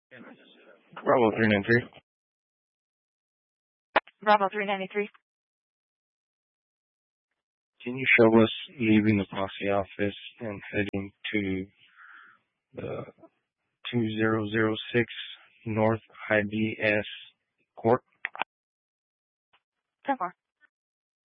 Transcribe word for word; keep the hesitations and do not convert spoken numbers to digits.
Bravo three nine three. Bravo three ninety-three. Can you show us leaving the posse office and heading to the two zero zero six North I B S Court? ten four.